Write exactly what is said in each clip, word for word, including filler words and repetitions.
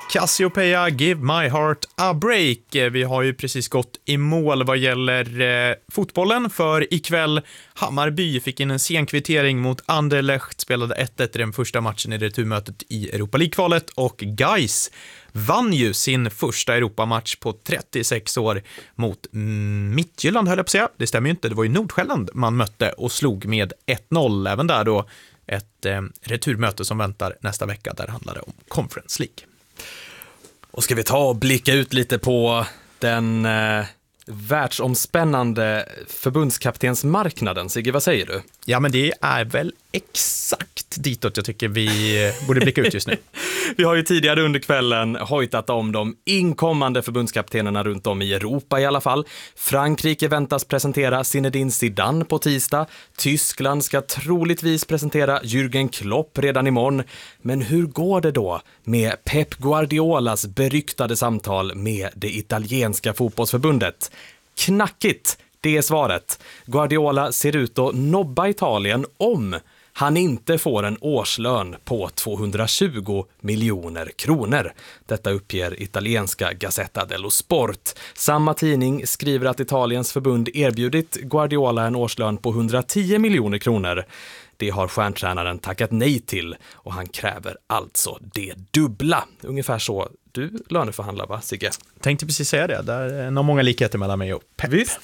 Cassiopeia, Give My Heart a Break. Vi har ju precis gått i mål vad gäller eh, fotbollen, för ikväll Hammarby fick in en sen kvittering mot Anderlecht, spelade ett ett i den första matchen i returmötet i Europa League-kvalet, och Gais vann ju sin första Europamatch på trettiosex år mot mm, Midtjylland, höll jag på att säga. Det stämmer ju inte, det var ju Nordsjälland man mötte och slog med ett noll. Även där då ett eh, returmöte som väntar nästa vecka, där handlar det om Conference League. Och ska vi ta och blicka ut lite på den eh, världsomspännande förbundskaptensmarknaden. Sigge, vad säger du? Ja, men det är väl exakt ditåt jag tycker vi borde blicka ut just nu. Vi har ju tidigare under kvällen hojtat om de inkommande förbundskaptenerna runt om i Europa i alla fall. Frankrike väntas presentera Zinedine Zidane på tisdag. Tyskland ska troligtvis presentera Jürgen Klopp redan imorgon. Men hur går det då med Pep Guardiolas beryktade samtal med det italienska fotbollsförbundet? Knackigt, det är svaret. Guardiola ser ut att nobba Italien om han inte får en årslön på tvåhundratjugo miljoner kronor. Detta uppger italienska Gazzetta dello Sport. Samma tidning skriver att Italiens förbund erbjudit Guardiola en årslön på hundratio miljoner kronor. Det har stjärntränaren tackat nej till, och han kräver alltså det dubbla. Ungefär så du löneförhandlar, va, Sigge? Tänkte precis säga det. Där är nog många likheter mellan mig och Pep. Visst.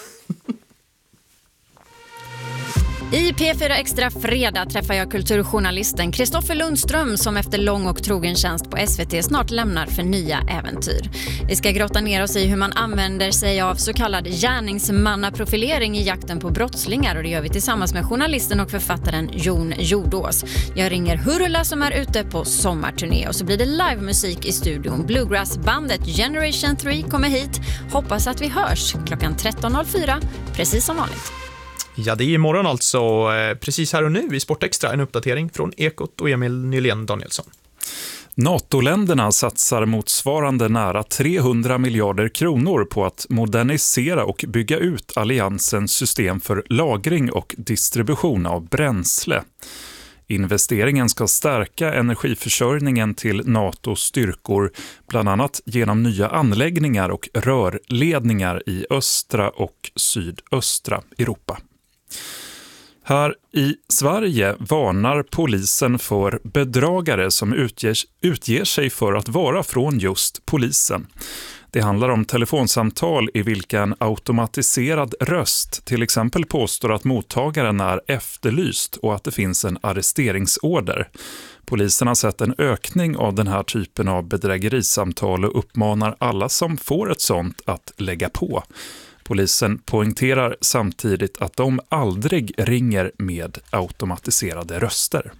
I P fyra Extra fredag träffar jag kulturjournalisten Kristoffer Lundström, som efter lång och trogen tjänst på S V T snart lämnar för nya äventyr. Vi ska grotta ner oss i hur man använder sig av så kallad gärningsmannaprofilering i jakten på brottslingar, och det gör vi tillsammans med journalisten och författaren Jon Jordås. Jag ringer Hurula som är ute på sommarturné, och så blir det livemusik i studion. Bluegrassbandet Generation tre kommer hit. Hoppas att vi hörs klockan tretton noll fyra, precis som vanligt. Ja, det är imorgon alltså, eh, precis här och nu i Sportextra, en uppdatering från Ekot och Emil Nylén Danielsson. NATO-länderna satsar motsvarande nära trehundra miljarder kronor på att modernisera och bygga ut alliansens system för lagring och distribution av bränsle. Investeringen ska stärka energiförsörjningen till NATOs styrkor, bland annat genom nya anläggningar och rörledningar i östra och sydöstra Europa. Här i Sverige varnar polisen för bedragare som utger, utger sig för att vara från just polisen. Det handlar om telefonsamtal i vilka en automatiserad röst till exempel påstår att mottagaren är efterlyst och att det finns en arresteringsorder. Polisen har sett en ökning av den här typen av bedrägerisamtal och uppmanar alla som får ett sånt att lägga på. Polisen poängterar samtidigt att de aldrig ringer med automatiserade röster.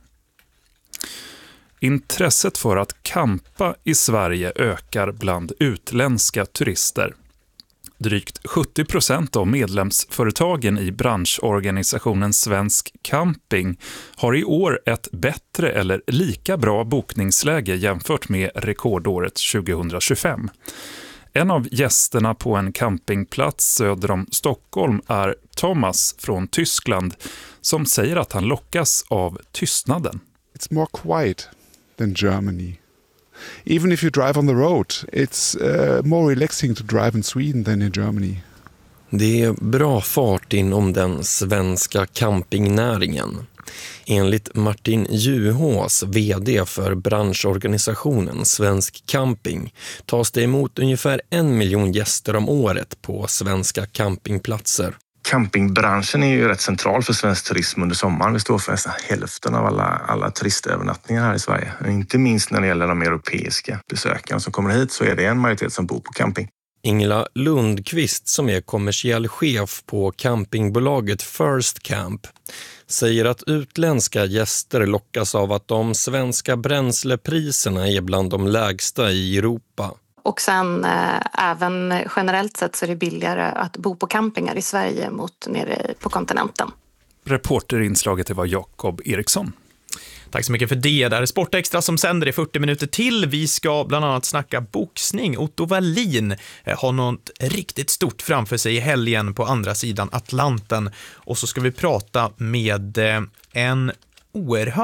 Intresset för att campa i Sverige ökar bland utländska turister. Drygt sjuttio procent av medlemsföretagen i branschorganisationen Svensk Camping har i år ett bättre eller lika bra bokningsläge jämfört med rekordåret tjugohundratjugofem. En av gästerna på en campingplats söder om Stockholm är Thomas från Tyskland, som säger att han lockas av tystnaden. It's more quiet than Germany. Even if you drive on the road, it's uh, more relaxing to drive in Sweden than in Germany. Det är bra fart inom den svenska campingnäringen. Enligt Martin Juhås, vd för branschorganisationen Svensk Camping, tas det emot ungefär en miljon gäster om året på svenska campingplatser. Campingbranschen är ju rätt central för svensk turism under sommaren. Vi står för nästan hälften av alla, alla turistövernattningar här i Sverige. Inte minst när det gäller de europeiska besökarna som kommer hit, så är det en majoritet som bor på camping. Ingela Lundqvist, som är kommersiell chef på campingbolaget First Camp, säger att utländska gäster lockas av att de svenska bränslepriserna är bland de lägsta i Europa. Och sen eh, även generellt sett så är det billigare att bo på campingar i Sverige mot nere på kontinenten. Reporterinslaget var Jakob Eriksson. Tack så mycket för det. Där är Sportextra som sänder i fyrtio minuter till. Vi ska bland annat snacka boxning. Otto Wallin har något riktigt stort framför sig i helgen på andra sidan Atlanten. Och så ska vi prata med en oerhört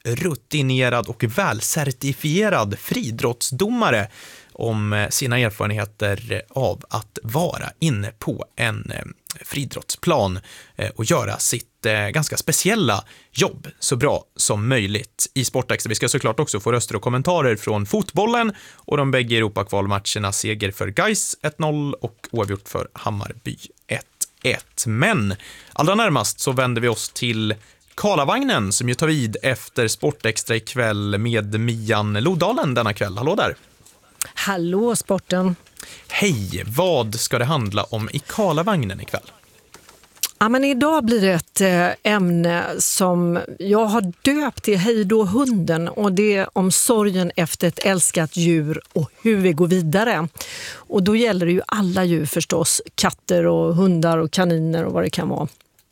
rutinerad och välcertifierad friidrottsdomare om sina erfarenheter av att vara inne på en friidrottsplan och göra sitt ganska speciella jobb så bra som möjligt i Sportextra. Vi ska såklart också få röster och kommentarer från fotbollen och de bägge Europakvalmatcherna, seger för Gais ett noll och oavgjort för Hammarby ett ett. Men allra närmast så vänder vi oss till Karlavagnen som ju tar vid efter Sportextra ikväll med Mian Lodalen denna kväll. Hallå där! Hallå sporten! Hej! Vad ska det handla om i Karlavagnen ikväll? Ja, men idag blir det ett ämne som jag har döpt till Hej då hunden, och det är om sorgen efter ett älskat djur och hur vi går vidare. Och då gäller det ju alla djur förstås, katter och hundar och kaniner och vad det kan vara.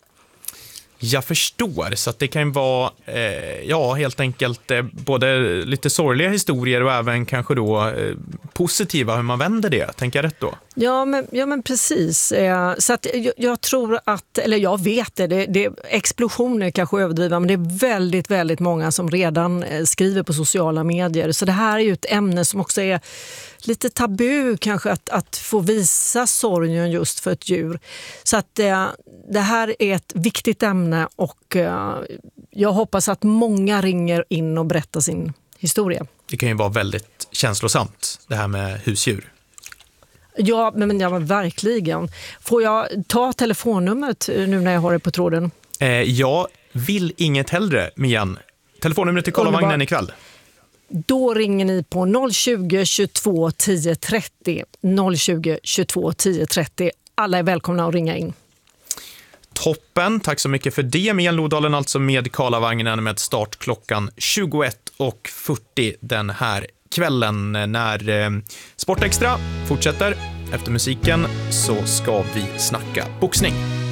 Jag förstår, så att det kan vara eh, ja, helt enkelt eh, både lite sorgliga historier och även kanske då eh, positiva, hur man vänder det. Tänker jag rätt då? Ja, men, ja, men precis. Eh, så att jag, jag tror att, eller jag vet det, det, det explosioner kanske överdriva, men det är väldigt, väldigt många som redan eh, skriver på sociala medier. Så det här är ju ett ämne som också är lite tabu kanske att, att få visa sorgen just för ett djur. Så att eh, det här är ett viktigt ämne och eh, jag hoppas att många ringer in och berättar sin historia. Det kan ju vara väldigt känslosamt, det här med husdjur. Ja, men, ja, men verkligen. Får jag ta telefonnumret nu när jag har det på tråden? Eh, jag vill inget hellre, Mian. Telefonnumret till Karlavagnen ikväll. Då ringer ni på noll tjugo, tjugotvå, tio, trettio. noll tjugo, tjugotvå, tio, trettio. Alla är välkomna att ringa in. Toppen, tack så mycket för det. Mian Lodalen alltså med Karlavagnen med start klockan tjugoett och fyrtio den här kvällen när eh, Sportextra fortsätter. Efter musiken så ska vi snacka boxning.